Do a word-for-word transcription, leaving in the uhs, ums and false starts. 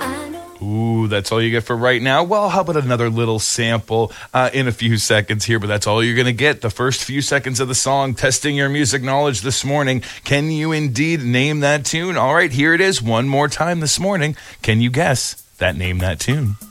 Ooh, that's all you get for right now. Well, how about another little sample uh, in a few seconds here, but that's all you're going to get. The first few seconds of the song, testing your music knowledge this morning. Can you indeed name that tune? All right, here it is one more time this morning. Can you guess that Name That Tune?